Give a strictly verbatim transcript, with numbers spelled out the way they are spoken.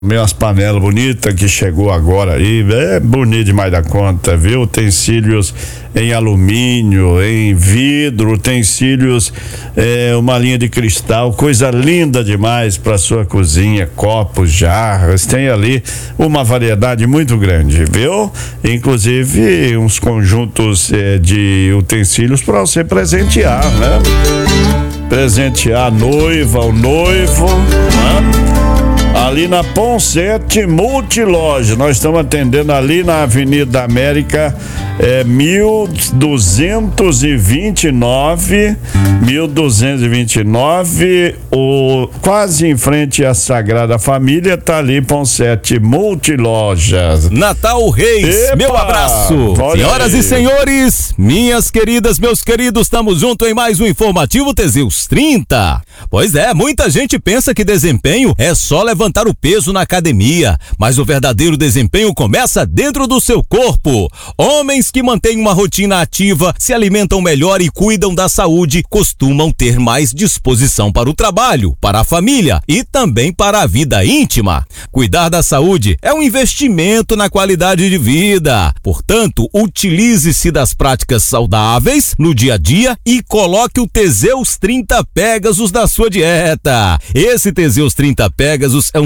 Umas panelas bonitas que chegou agora aí, é bonito demais da conta, viu? Utensílios em alumínio, em vidro, utensílios, é, uma linha de cristal, coisa linda demais para sua cozinha, copos, jarras, tem ali uma variedade muito grande, viu? Inclusive uns conjuntos é, de utensílios para você presentear, né? Presentear a noiva, o noivo, né? Ali na Ponsete Multiloja, nós estamos atendendo ali na Avenida América, é, mil duzentos e vinte e nove, mil duzentos e vinte e nove, o, quase em frente à Sagrada Família, tá ali Ponsete Multilojas. Natal Reis, Epa, meu abraço. Senhoras aí. E senhores, minhas queridas, meus queridos, estamos juntos em mais um informativo Teseus trinta. Pois é, muita gente pensa que desempenho é só levantar o peso na academia, mas o verdadeiro desempenho começa dentro do seu corpo. Homens que mantêm uma rotina ativa, se alimentam melhor e cuidam da saúde, costumam ter mais disposição para o trabalho, para a família e também para a vida íntima. Cuidar da saúde é um investimento na qualidade de vida. Portanto, utilize-se das práticas saudáveis no dia a dia e coloque o Teseus trinta Pegasus da sua dieta. Esse Teseus trinta Pegasus é um